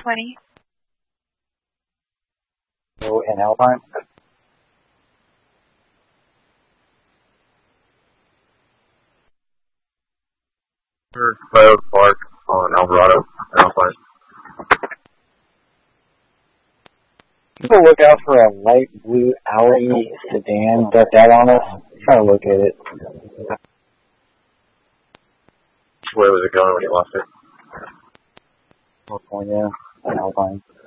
20. Oh, in Alpine? Cloud Park on Alvarado, Alpine. People look out for a light blue Audi sedan decked out on us. Try to locate it. Where was it going when you lost it? California, Alpine.